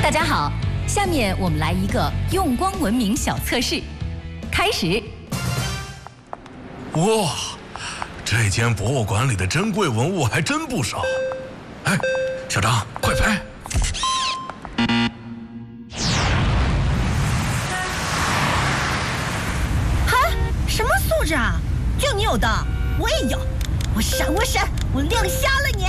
大家好，下面我们来一个用光文明小测试，开始。 哇，这间博物馆里的珍贵文物还真不少。哎，小张，快拍！ 哈，什么素质啊？就你有的，我也有。我闪，我亮瞎了你！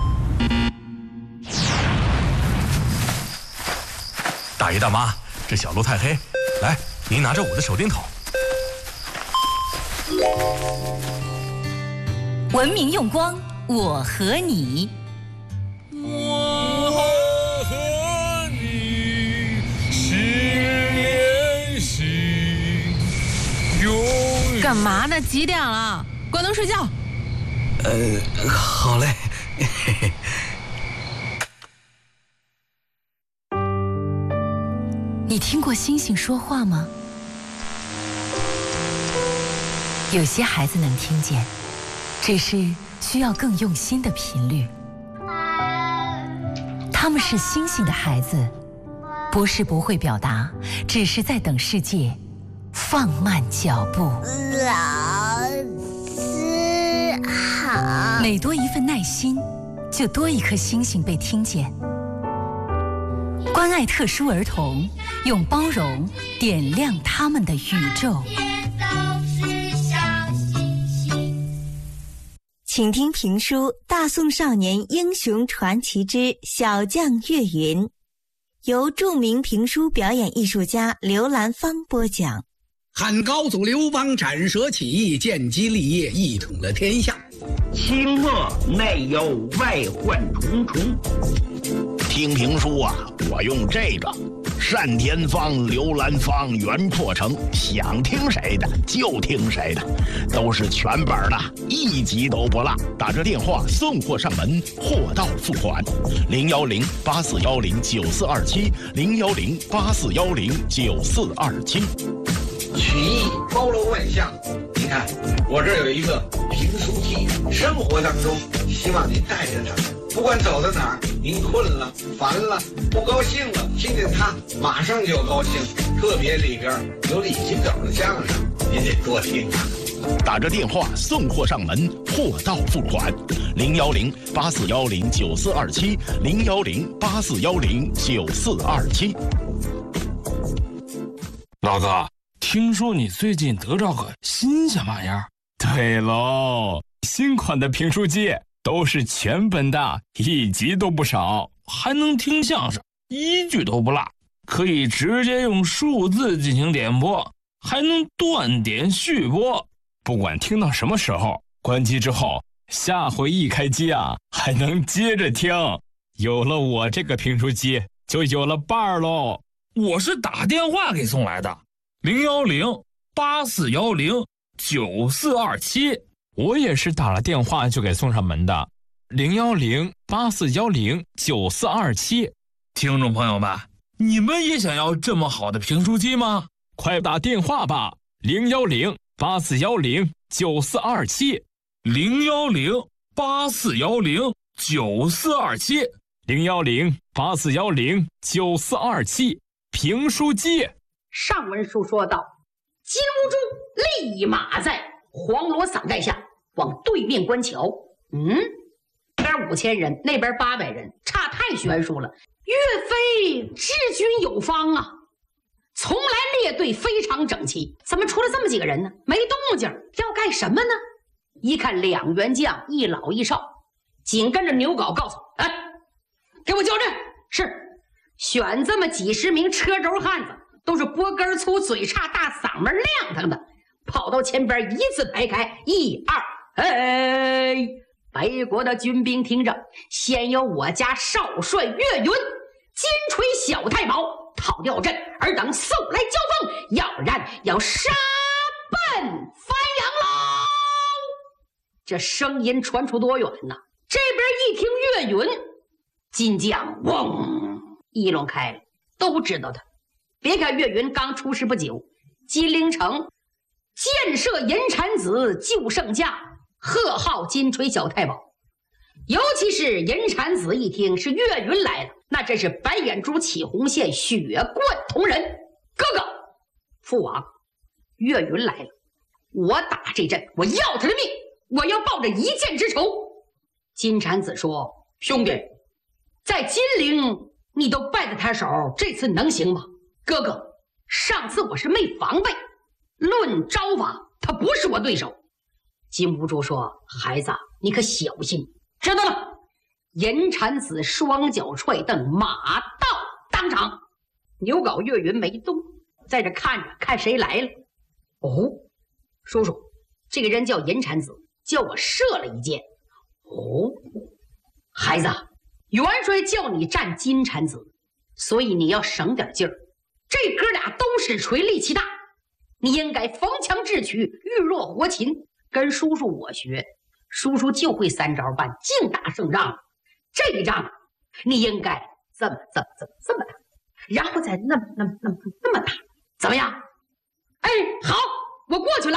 大爷大妈，这小路太黑，来，您拿着我的手电筒。 文明用光，我和你。 我和你心连心，永远。 干嘛呢？几点了？关灯睡觉。 好嘞。 你听过星星说话吗？有些孩子能听见，只是需要更用心的频率。他们是星星的孩子，不是不会表达，只是在等世界放慢脚步。 老师好。 每多一份耐心，就多一颗星星被听见。关爱特殊儿童，用包容点亮他们的宇宙。 请听评书《大宋少年英雄传奇之小将岳云》，由著名评书表演艺术家刘兰芳播讲。 汉高祖刘邦斩蛇起义，建基立业，一统了天下。 清末内忧外患重重。听评书啊，我用这个单田芳、刘兰芳原破成，想听谁的就听谁的，都是全本的，一集都不落。打这电话送货上门，货到付款。010-8410-9427，010-8410-9427。 曲艺包罗万象，你看我这有一个评书机，生活当中希望您带着它，不管走到哪儿，您困了、烦了、不高兴了，听见它马上就高兴。特别里边有李金斗的相声，您得多听啊。 打着电话送货上门，货到付款。010-8410-9427，010-8410-9427。 老哥，听说你最近得着个新鲜玩意儿？ 对喽，新款的评书机都是全本的，一集都不少， 还能听相声，一句都不落，可以直接用数字进行点播，还能断点续播。 不管听到什么时候，关机之后，下回一开机啊，还能接着听。有了我这个评书机，就有了伴儿喽。 我是打电话给送来的，010-8410-9427。 我也是打了电话就给送上门的，010-8410-9427。 听众朋友们，你们也想要这么好的评书机吗？ 快打电话吧，010-8410-9427。 010-8410-9427。 010-8410-9427。评书机。 上文书说到，金兀术立马在黄罗伞盖下往对面观瞧。这边5000人，那边800人，差太悬殊了。岳飞治军有方啊，从来列队非常整齐，怎么出了这么几个人呢？没动静，要干什么呢？一看2员将，一老一少，紧跟着牛皋告诉：哎，给我交阵！是，选这么几十名车轴汉子，都是脖根粗、嘴差、大嗓门亮堂的，跑到前边一字排开，1、2，哎！北国的军兵听着，先由我家少帅岳云金锤小太保讨调阵，尔等速来交锋，要不然要杀奔番阳喽！这声音传出多远呢？这边一听岳云，金将嗡议论开了，都知道他。别看岳云刚出师不久，金陵城建设银产子救圣驾，贺号金锤小太保。 尤其是银蝉子一听是岳云来了，那真是白眼珠起红线，血贯瞳仁。哥哥，父王，岳云来了，我打这阵，我要他的命，我要报这一箭之仇。金蝉子说：“兄弟，在金陵你都败在他手，这次能行吗？”哥哥，上次我是没防备，论招法，他不是我对手。金兀术说：“孩子，你可小心。”知道了。银蝉子双脚踹蹬，马到当场。牛皋岳云没动，在这看着，看谁来了。哦，叔叔，这个人叫银蝉子，叫我射了一箭。哦，孩子，元帅叫你战金蝉子，所以你要省点劲儿。这哥俩都是锤，力气大，你应该逢强制取，遇弱活擒，跟叔叔我学。叔叔就会3招半，净打胜仗。这一仗你应该这么打，然后再那么打，怎么样？哎，好，我过去了。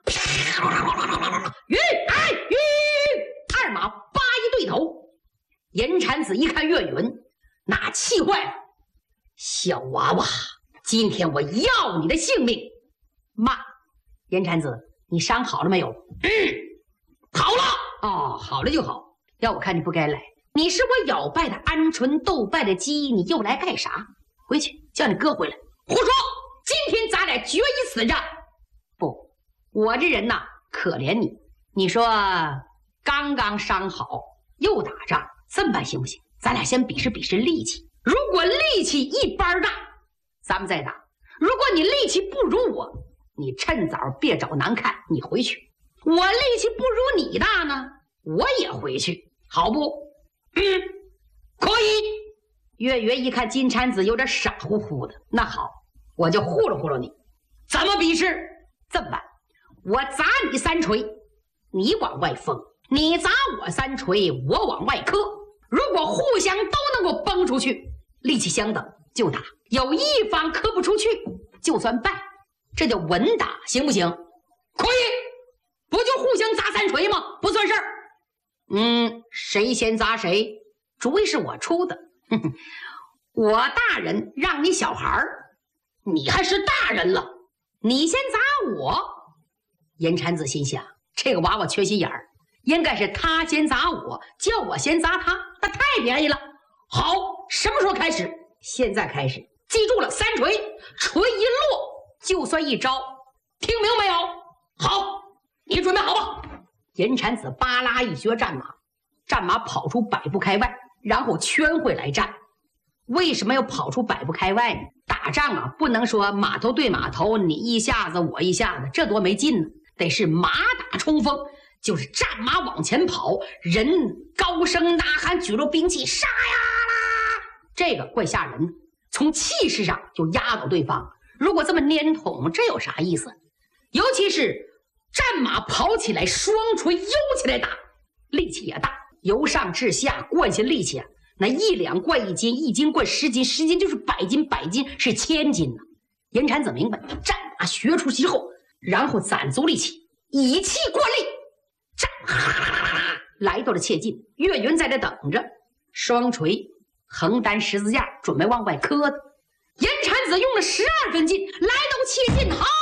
云二马8一对头。银蝉子一看岳云，那气坏了。小娃娃，今天我要你的性命！妈，银蝉子，你伤好了没有？好了。哦，好了就好。要我看你不该来，你是我咬败的鹌鹑，斗败的鸡，你又来干啥？回去叫你哥回来。胡说！今天咱俩决一死战。不，我这人呐，可怜你。你说刚刚伤好，又打仗，这么办行不行？咱俩先比试比试力气。如果力气一般大，咱们再打；如果你力气不如我，你趁早别找难看，你回去。我力气不如你大呢，我也回去，好不？可以。岳云一看金蝉子有点傻乎乎的，那好，我就糊弄糊弄你。怎么比试？这么办，我砸你3锤，你往外封；你砸我3锤，我往外磕。如果互相都能够崩出去，力气相等就打；有一方磕不出去，就算败。这叫稳打，行不行？可以。不就互相砸3锤吗？不算事儿。谁先砸谁，主意是我出的。我大人让你小孩儿，你还是大人了，你先砸我。银蝉子心想，这个娃娃缺心眼儿，应该是他先砸我，叫我先砸他，那太便宜了。好，什么时候开始？现在开始。记住了，3锤，锤一落就算一招，听明没有？好。你准备好吧。银蝉子巴拉一学战马，战马跑出100步开外，然后圈回来战。为什么要跑出100步开外呢？打仗啊，不能说马头对马头，你一下子我一下子，这多没劲呢。得是马打冲锋，就是战马往前跑，人高声呐喊，举着兵器，杀呀啦！这个怪吓人，从气势上就压倒对方。如果这么蔫捅，这有啥意思？尤其是战马跑起来，双锤悠起来打，力气也大，由上至下灌下力气啊，那1两灌1斤，1斤灌10斤，10斤就是100斤，100斤是1000斤呢。银蝉子明白，战马学出去后，然后攒足力气，以气灌力，战来到了切近。岳云在这等着，双锤横担十字架，准备往外磕的。银蝉子用了12分劲，来到切近，嗨，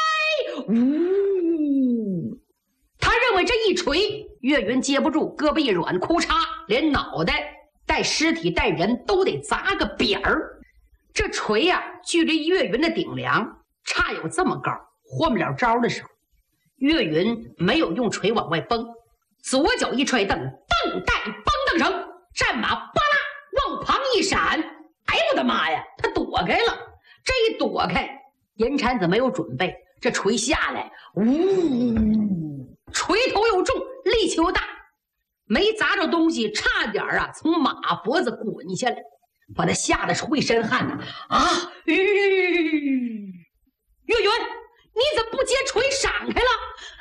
呜！他认为这一锤，岳云接不住，胳膊一软，哭嚓，连脑袋带尸体带人都得砸个扁儿。这锤呀，距离岳云的顶梁差有这么高，换不了招的时候，岳云没有用锤往外崩，左脚一踹蹬，蹬带崩蹬绳，战马巴拉往旁一闪，哎我的妈呀，他躲开了。这一躲开，银蝉子没有准备，这锤下来，呜，锤头又重，力气又大，没砸着东西，差点啊从马脖子滚下来，把他吓得出一身汗呐！岳云，你怎么不接锤闪开了？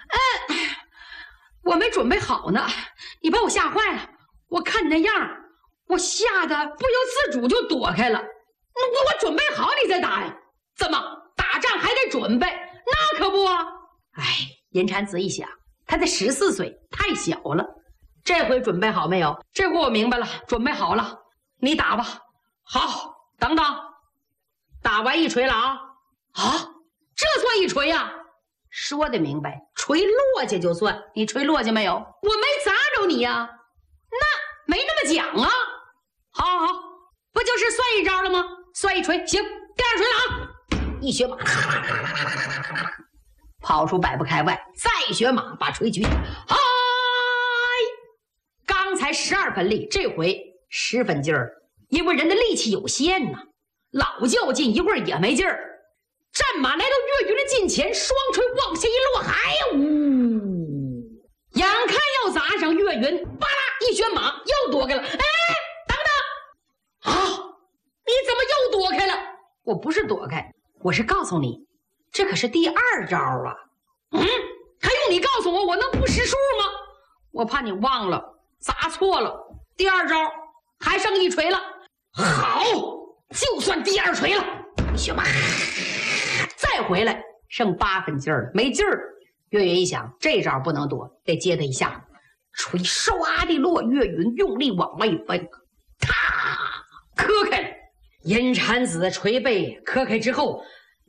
我没准备好呢，你把我吓坏了。我看你那样，我吓得不由自主就躲开了。我准备好你再打呀？怎么打仗还得准备？那可不啊！银蝉子一想，他才14岁，太小了。 这回准备好没有？这回我明白了，准备好了，你打吧。好，等等，打完一锤了啊！啊，这算一锤呀？说的明白，锤落下就算。你锤落下没有？我没砸着你呀，那没那么讲啊。好，不就是算一招了吗？算一锤，行，第二锤了啊！一学马，跑出100步开外，再学马，把锤举起。嗨！刚才12分力，这回10分劲儿，因为人的力气有限呐，老较劲一会儿也没劲儿。战马来到岳云的近前，双锤往下一落，还呜，眼看要砸上岳云，巴拉一旋马又躲开了。哎，等等！啊，你怎么又躲开了？我不是躲开，我是告诉你，这可是第2招啊。还用你告诉我，我能不识数吗？我怕你忘了，砸错了。第2招还剩1锤了。好，就算第2锤了。学马再回来，剩8分劲儿了，没劲儿。岳云一想，这招不能躲，得接他一下。锤唰的落，岳云用力往外奔，啪，磕开了。银蝉子锤背磕开之后，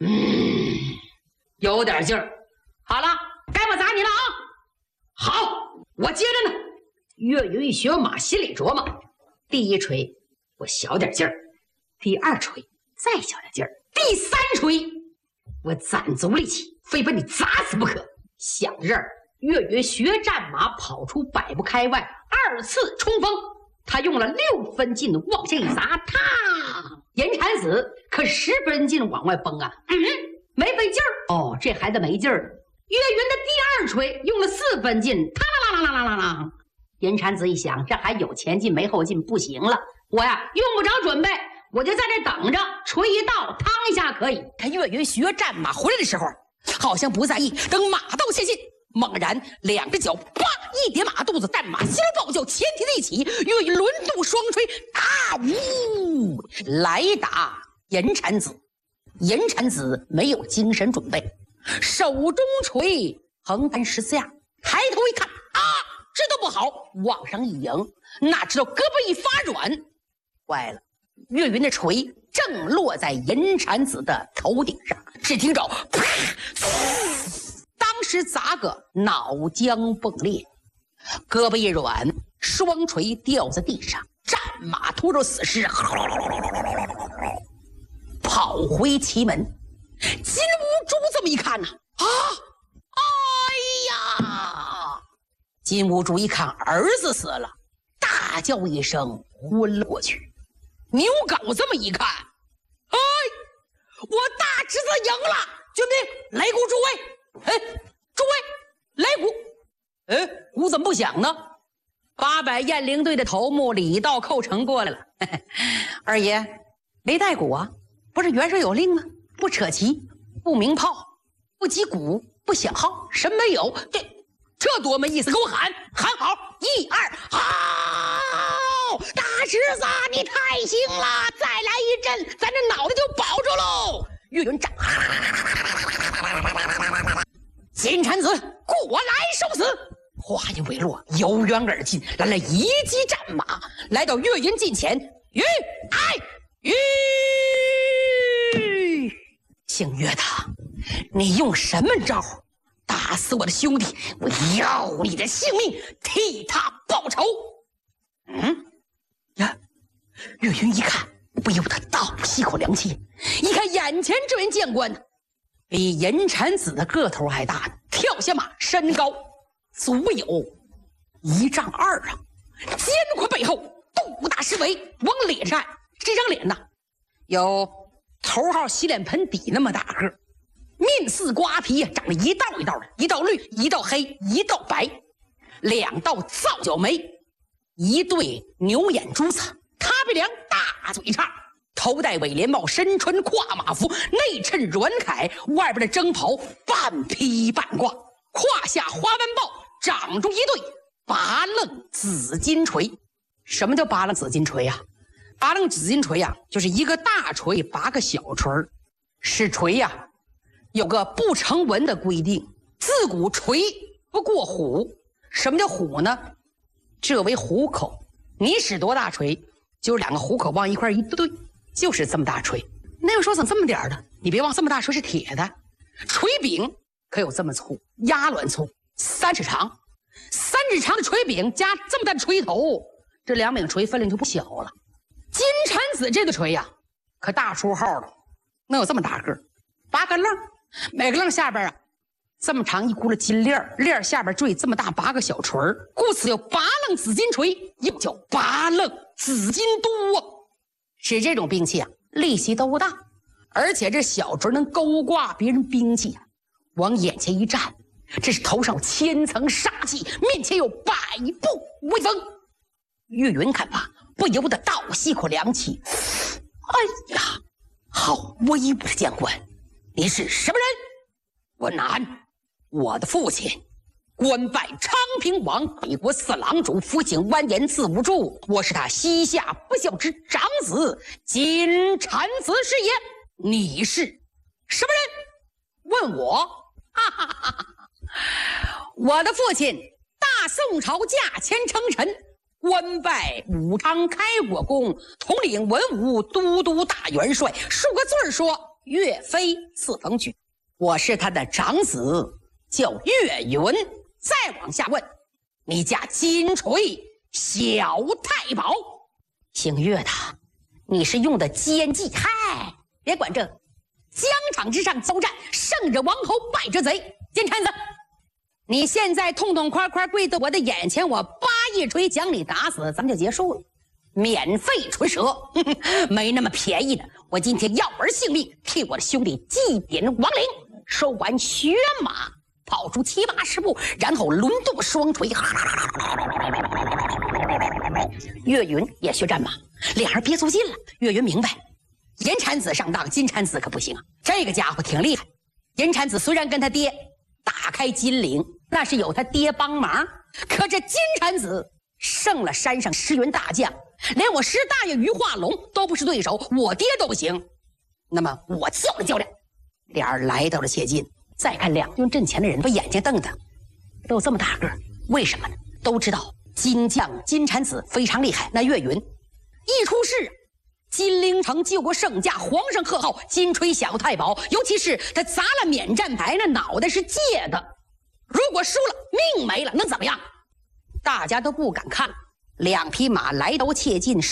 有点劲儿。好了，该我砸你了啊！好，我接着呢。岳云一学马，心里琢磨：第1锤我小点劲儿，第2锤再小点劲儿，第3锤我攒足力气，非把你砸死不可。想这儿，岳云学战马跑出100步开外，2次冲锋，他用了6分劲往下一砸，踏！银蝉子可10分劲往外崩啊，没费劲儿。哦，这孩子没劲儿。岳云的第2锤用了4分劲，踏啦啦啦啦啦啦！银蝉子一想，这还有前劲没后劲，不行了，我呀用不着准备，我就在这等着，锤一到，趟一下可以。 看岳云学战马回来的时候，好像不在意，等马到前进，猛然2只脚啪一点马肚子，战马心儿暴叫，前蹄子一起，岳云轮动双锤，啊呜，来打银蝉子。银蝉子没有精神准备，手中锤横翻14下，抬头一看啊，知道不好，往上一迎，哪知道胳膊一发软，坏了，岳云的锤正落在银蝉子的头顶上，只听着啪，当时砸个脑浆迸裂，胳膊一软，双锤掉在地上，战马拖着死尸跑回祁门。金兀术这么一看呢，哎呀！金兀术一看儿子死了，大叫一声，昏了过去。牛皋这么一看，哎，我大侄子赢了！军兵，擂鼓诸位！哎，诸位，擂鼓！哎，鼓怎么不响呢？800雁翎队的头目李道寇成过来了。二爷，没带鼓啊？不是元帅有令吗？不扯旗，不鸣炮，不击鼓，不响号，什么没有？这多没意思！给我喊好！1、2，好！大侄子，你太行了！再来一阵，咱这脑袋就保住喽！岳云长，金蝉子，过来受死！话音未落，由远而近，来了一骑战马，来到岳云近前，姓岳的，你用什么招打死我的兄弟？我要你的性命，替他报仇！岳云一看，不由得倒吸口凉气。一看眼前这位将官，比银蝉子的个头还大，跳下马，身高足有1.2丈啊！肩宽背厚，肚大实肥，往脸上看，这张脸呐，有头号洗脸盆底那么大个，面似瓜皮，长了一道一道的，一道绿，一道黑，一道白，2道皂角眉，一对牛眼珠子，塌鼻梁，大嘴叉，头戴尾连帽，身穿跨马服，内衬软铠，外边的征袍半披半挂，胯下花斑豹，长出一对拔楞紫金锤。什么叫拔楞紫金锤呀？拔楞紫金锤呀，就是一个大锤8个小锤，使锤呀有个不成文的规定，自古锤不过虎。什么叫虎呢？ 这为虎口。你使多大锤，就是2个虎口往一块一对，就是这么大锤。那又说怎么这么点的？你别忘，这么大锤是铁的，锤柄可有这么粗，鸭卵粗，3尺长，3尺长的锤柄加这么大的锤头，这2柄锤分量就不小了。金蝉子这个锤呀，可大出号了，能有这么大个，8个愣，每个愣下边啊，这么长一轱辘金链儿，链儿下边坠这么大8个小锤儿，故此有8愣紫金锤，又叫8愣紫金都啊。使这种兵器啊，力气都大，而且这小锤能勾挂别人兵器啊，往眼前一站，这是头上千层杀气，面前有百步威风。岳云看罢，不由得倒吸口凉气。哎呀，好威武的将官，你是什么人？关南，我的父亲官拜昌平王，北国4郎主，辅警完颜字无柱，我是他膝下不孝之长子金蝉子是也。你是什么人？问我。哈哈哈哈！我的父亲大宋朝驾前称臣，官拜武昌开国公，统领文武都督大元帅，数个字儿说岳飞4逢举。我是他的长子，叫岳云。再往下问，你家金锤小太保，姓岳的，你是用的奸计。嗨，别管这，疆场之上交战，胜者王侯，败者贼。金蝉子，你现在痛痛快快跪在我的眼前，我8一锤将你打死，咱们就结束了，免费锤折。没那么便宜的，我今天要儿性命，替我的兄弟祭奠亡灵，收完血马，跑出7、80步，然后轮动双锤。岳云也学战马，俩人别走近了。岳云明白，银蝉子上当，金蝉子可不行啊，这个家伙挺厉害。银蝉子虽然跟他爹打开金陵，那是有他爹帮忙，可这金蝉子胜了山上10员大将，连我10大爷于化龙都不是对手，我爹都不行。那么我较量较量。俩人来到了切近，再看两军阵前的人，把眼睛瞪得都有这么大个，为什么呢？都知道金将金蝉子非常厉害，那岳云一出事，金陵城救过圣驾，皇上贺号金锤小太保，尤其是他砸了免战牌，那脑袋是借的，如果输了命没了能怎么样？大家都不敢看。2匹马来到切近，